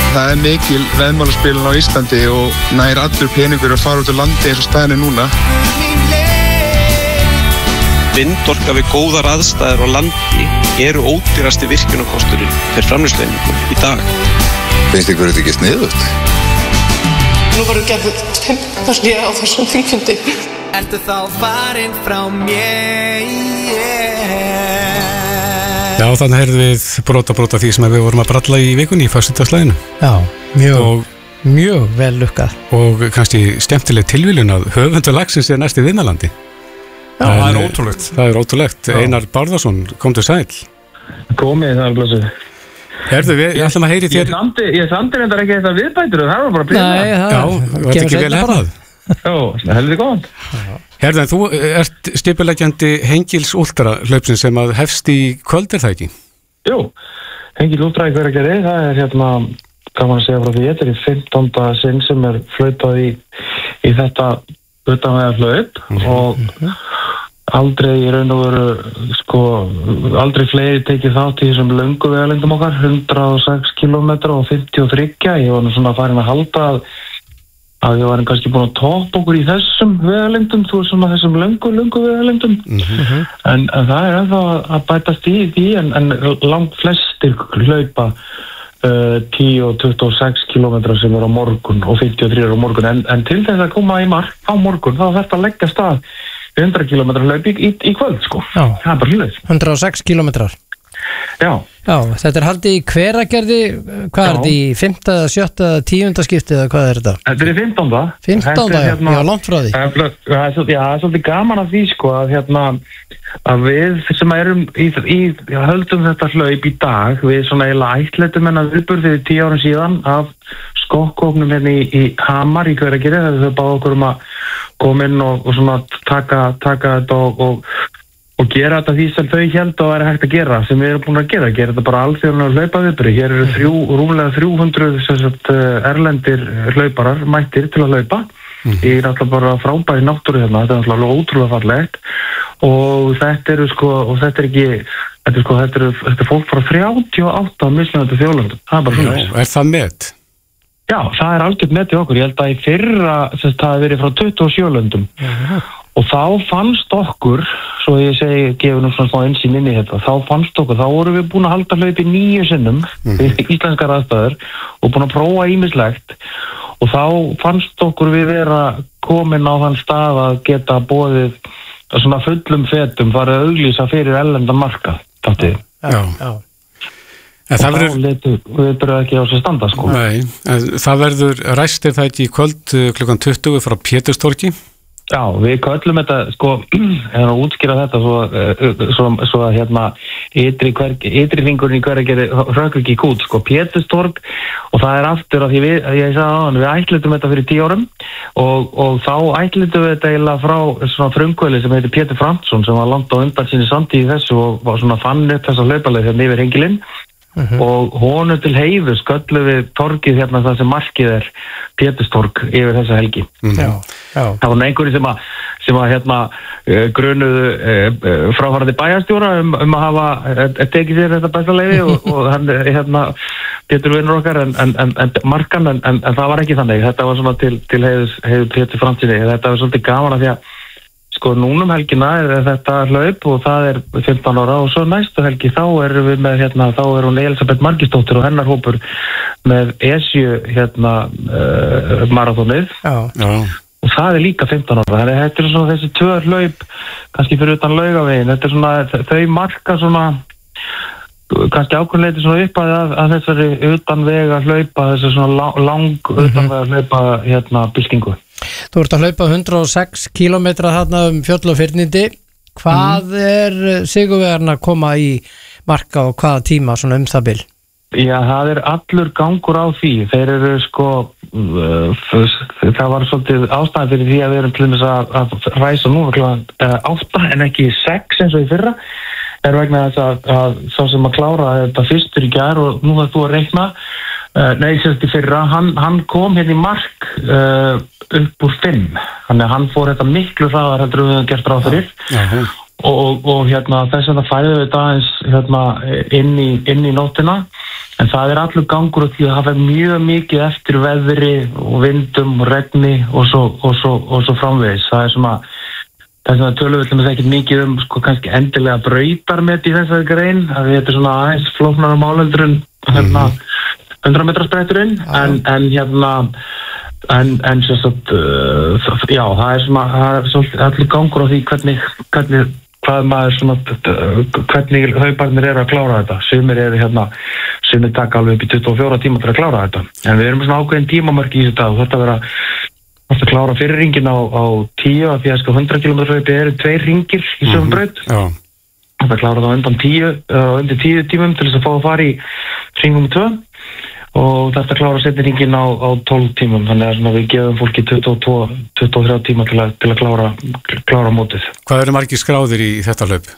það mikil veðmálaspilun á Íslandi og nær allur peningur að fara út úr landi eins og staðan núna. Vindorka við góðar aðstæður á landi eru ódýrasti virkjunarkosturinn fyrir framleiðslueiningum í dag. Finnst ykkur þetta ekki sniðugt? Nú verður gerðið hlé á þessum þingfundi. Ertu þá farin frá mér? Já, þannig heyrðum við brota því sem við vorum að bralla í vikunni í föstudagslæginu. Já, mjög vel lukkað. Og kannski skemmtileg tilviljun að höfundur lagsins er næst í Vinnalandi. Já, það er ótrúlegt. Það er ótrúlegt. Einar Bárðarsson, komdu sæl. Komið, það er blössuð. Herðu, við ætlum að heyri þér. Ég samti reyndar ekki eitthvað viðbætur, það var bara að byrja. Nei, það var ekki vel hefnað. Já, heldur góðan. Herðu, en þú ert stipuleggjandi Hengils Ultra hlaupsins sem að hefst í kvöld, er það ekki? Jú, Hengils Ultra í Hveragerði, það er gaman að segja frá því, þetta er í 15. sinn sem er flautað í þetta utanvegar hlaup og aldrei í raun og veru, aldrei fleiri tekið þátt í þessum löngu vegalengdum okkar, 106 km og 53. Ég var nú svona farin að halda að ég var kannski búin að toppa okkur í þessum vegalengdum, svona þessum löngu vegalengdum. En það er ennþá að bætast í því, en langt flestir hlaupa 10 og 26 km sem er á morgun og 53 á morgun, en til þess að koma í mark á morgun þá þarf að leggja stað 100 km hlaup í kvöld, sko. Já. Það er bara hljóðið. 106 km. Já. Já, þetta er haldið í Hveragerði, hvað er þetta í 5., 7., 10. skiptið eða hvað er þetta? Þetta er í 15. 15, já, langt frá því. Það er svolítið gaman af því, sko, að við sem erum höldum þetta hlaup í dag, við svona eiginlega ættleitum hennar viðburð fyrir 10 árum síðan af skokkóknum hérna í Hamar í Hveragerði, þegar þau báðu okkur að koma inn og svona taka þetta og gera þetta því sem þau héldu að vera hægt að gera, sem við erum búin að gera þetta bara alþjóðlega hlaupaviðburði. Hér eru rúmlega 300 erlendir hlauparar mættir til að hlaupa í náttúrulega bara frábæri náttúru hérna, þetta er náttúrulega ótrúlega fallegt og þetta er fólk frá 38 mismunandi þjóðlöndum. Það er bara svona. Er það met? Já, það er algjört met í okkur. Ég held að í fyrra það hafi verið frá 27 löndum. Og þá fannst okkur, svo ég segi, gefur nú svona smá innsýn inn í þetta, þá vorum við búin að halda hlaupi 9 sinnum við íslenskar aðstæður og búin að prófa ýmislegt og þá fannst okkur við vera komin á þann stað að geta boðið svona fullum fetum farið að auglýsa fyrir erlendan markað. Já. Og þá við byrjuðum ekki á sér standa, sko. Nei, það verður ræstir það ekki í kvöld klukkan 20 frá Péturstorgi? Já, við köllum þetta, sko, að útskýra þetta svo að ytri hringurinn í Hveragerði hrökkur ekki kút, sko, Péturstorg og það er aftur að ég sagði áðan, við ætlutum þetta fyrir 10 árum og þá ætlutum við þetta eiginlega frá svona frumkvöli sem heitir Pétur Fransson sem var langt á undan sinni samtíð þessu og var svona fann upp þessa hlaupaleið hérna yfir Hengilinn. Og honum til heiðurs köllum við torgið hérna það sem markið er Péturstorg yfir þessa helgi. Það var einhverju sem að grunuðu fráfarandi bæjarstjóra að hafa tekið sér þetta besta leyfi og hann Pétur vinnur okkar en markan en það var ekki þannig. Þetta var svona til heiðurs Pétur Fransinni. Þetta var svolítið gaman að því að sko núnum helgina er þetta hlaup og það er 15 ára og svo næstu helgi þá erum við með þá er hún Elisabeth Margisdóttir og hennar hópur með Esju marathónið og það er líka 15 ára þannig að þetta er svona þessi 2 hlaup kannski fyrir utan Laugaveginn, þetta er svona þau marka svona kannski ákveðleiti svona upp að þessari utanvega hlaupa þessi svona lang utanvega hlaupa byltingu. Þú ert að hlaupa 106 km þarna fjöll og fyrnindi. Hvað er sigurvegarinn að koma í marka og hvaða tíma svona það bil? Já, það er allur gangur á því. Þeir eru sko, það var svolítið ástæðan fyrir því að við erum til þess að ræsa núna klukkan 8 en ekki 6 eins og í fyrra. Er vegna þess að sá sem að klára þetta fyrstur í gær og nú þarf þú að reikna sérst í fyrra, hann kom hérna í mark upp úr 5 þannig að hann fór þetta miklu hraðar heldur við höfum gert ráð fyrir og þess að það fæði við þetta aðeins inn í nóttina en það allur gangur á því að það fer mjög mikið eftir veðri og vindum og regni og svo framvegis. Það sem að tölum við ekkert mikið sko kannski endilega brautarmet í þessari grein, að þetta svona aðeins flóknara máleldur en 100 metra spretturinn, en sem sagt, já, það svolítið allir gangur á því hvernig hlauparnir eru að klára þetta. Sumir taka alveg upp í 24 tíma fyrir að klára þetta. En við erum svona ákveðin tímamörk í þessu dag og þetta vera að klára fyrir ringin á 10 af því að 100 km hlaupi eru 2 ringir í sömu braut. Þetta klára þá undir 10 tímum til þess að fá að fara í ringum 2 og þetta klára setja ringin á 12 tímum, þannig að við gefum fólki 22-23 tíma til að klára mótið. Hvað eru margir skráðir í þetta hlaup?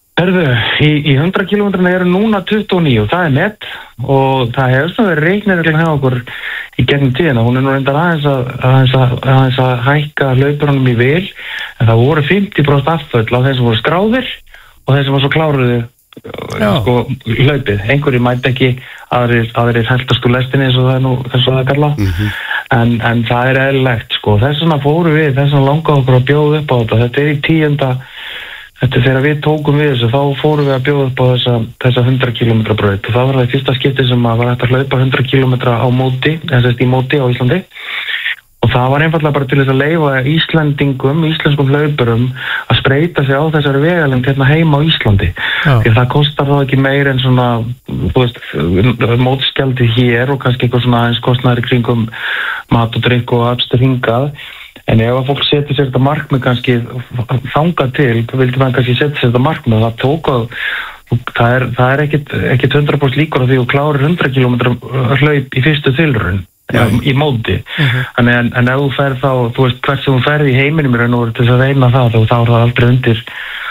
Í 100 km eru núna 29 og það er net og það hefur svona verið reiknireglan hjá okkur í gegnum tíðina. Hún nú reyndar aðeins að hækka hlaupurunum í vil, en það voru 50% afföll á þeim sem voru skráðir og þeim sem var svo kláruðu sko hlaupið. Einhverjir mæti ekki, aðrir heltast úr lestinni eins og það er kalla, en það er eðlilegt sko. Þess vegna fóru við, þess vegna langaði okkur að bjóða upp á þetta. Þetta er í 10. Þetta þegar við tókum við þessu, þá fórum við að bjóða upp á þessa 100 km braut og það var það fyrsta skipti sem var hægt að hlaupa 100 km á móti, í móti á Íslandi. Og það var einfaldlega bara til þess að leyfa íslenskum hlaupurum að spreita sig á þessari vegalengd hérna heima á Íslandi. Því það kostar þá ekki meir en svona, mótskjaldi hér og kannski eitthvað svona eins kostnaður í kringum mat og drykk og abstur hingað. En ef að fólk setur sér þetta markmið kannski þangað til, vildi maður kannski setja sér þetta markmið, það er ekkit 100% líkur á því að klárir 100 km hlaup í fyrstu tilraun. Í móti. En ef þú ferð þá, þú veist hvert sem þú ferð í heiminum í raun og veru til þess að reyna það, þá er það aldrei undir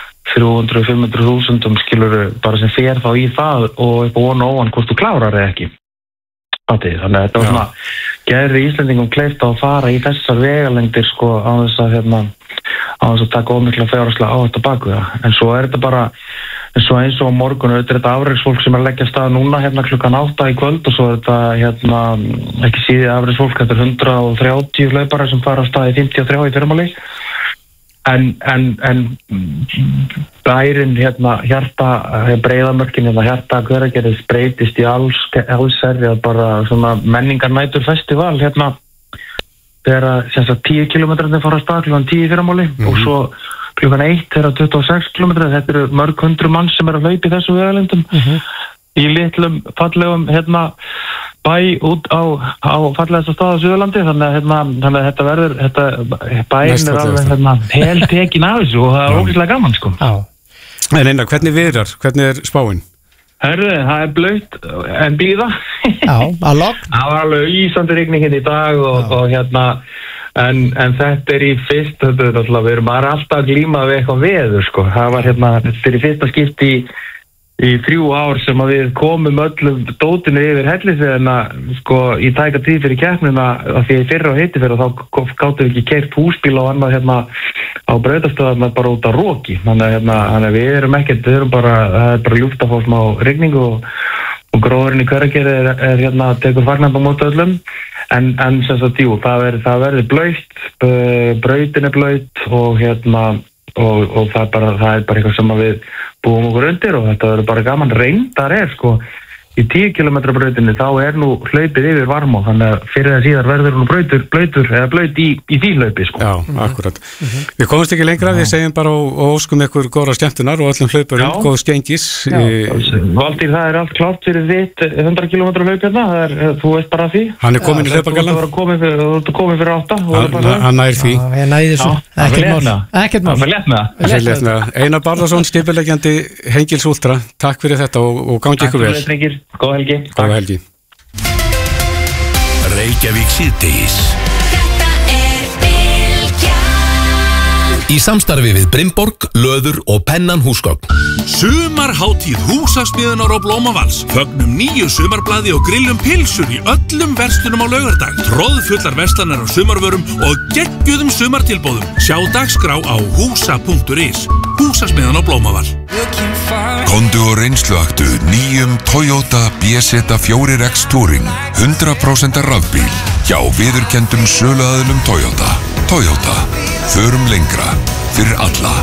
300-500.000 skilur bara sem fer þá í það og upp og ofan hvort þú klárar eða ekki. Þannig að þetta var svona gerði Íslendingum kleift að fara í þessar vegalengdir sko á þess að taka ómikla fjárhagslega áhættu bak við það. En svo er þetta bara eins og á morgun, þetta er þetta afreksfólk sem er að leggja af stað núna klukkan 8 í kvöld og svo er þetta ekki síðið afreksfólk, þetta er 130 hlaupara sem fara af stað í 53 í fyrramáli. En bærin hjarta Breiðamörkin hjarta Hveragerðis breytist í allsherri að bara svona menningarnætur festival þegar 10 kilometrarnir fara af stað klukkan 10 í fyrramáli og svo klukkan 1 þegar 26 kilometrar. Þetta eru mörg hundru mann sem að hlaupa í þessu vegalengdum í litlum fallegum bæ út á fallegasta stað á Suðurlandi, þannig að þetta verður bæinn er alveg hel tekin af þessu og það er ógeðslega gaman sko. En Einar, hvernig viðrar? Hvernig er spáin? Herðu, það er blautt en blíða. Að logn. Það var alveg ísandi rigning í dag og en þetta er í fyrst, við erum bara alltaf að glíma við eitthvað veður sko. Það var þetta er í fyrsta skipti í 3 ár sem að við komum öllum dótinu yfir Hellisveðina sko í tæka tíð fyrir keppnina af því að fyrra og heiti fyrir þá gáttum við ekki keyrt húsbíl og annað á brautastöðarna bara út á roki. Þannig að við erum ekkert, það er bara ljúft að fá smá rigning og gróðurinn í Hveragerði er tekur fagnandi á móti öllum. En sem sagt, jú, það verður blautt, brautin er blautt og og það er bara eitthvað sem við búum okkur undir og þetta verður bara gaman. Reyndar er sko í 10 km brautinni þá er nú hlaupið yfir Varmá, þannig að fyrir það síðar verður nú blaut í því hlaupi sko. Já, akkurat. Við komumst ekki lengra, við segjum bara og óskum ykkur góðra skemmtunar og öllum hlaupurum, góðs gengis. Valtýr, það er allt klárt fyrir þitt 100 km hlaup þú veist bara því. Hann er komin í hlaupagallan. Þú ert komin fyrir 8. Hann nær því. Ég næði þessu. Ekkert mál. Einar Barðarsson, skipuleggjandi Hengils Ultra, takk fyrir þetta og gangi ykkur vel. Góða helgi. Góða helgi. Reykjavík síðdegis. Þetta Bylgjan. Í samstarfi við Brimborg, Löður og Pennan húsgögn. Sumarhátíð húsasmiðunar og Blómavals. Fögnum 9 sumarblaði og grillum pilsur í öllum verslunum á laugardag. Tróðfullar verslanir á sumarvörum og geggjuðum sumartilbóðum. Sjá dagskrá á húsa.is. Húsasmiðan og Blómaval. Komdu og reynsluaktu nýjum Toyota BZ4X Touring 100% rafbíl hjá viðurkenndum söluaðilum Toyota. Toyota, förum lengra fyrir alla.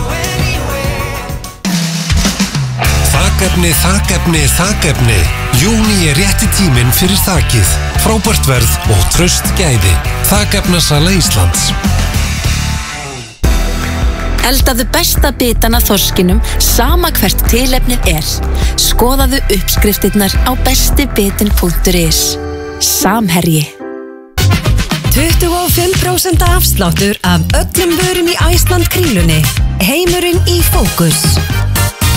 Þakefni. Júní rétti tíminn fyrir þakið. Frábært verð og traust gæði. Þakefnasala Íslands. Eldaðu besta bitan af þorskinum sama hvert tilefnið er. Skoðaðu uppskriftirnar á bestibitin.is. Samherji. 25% afsláttur af öllum vörum í Iceland Kringlunni. Heimurinn í fókus.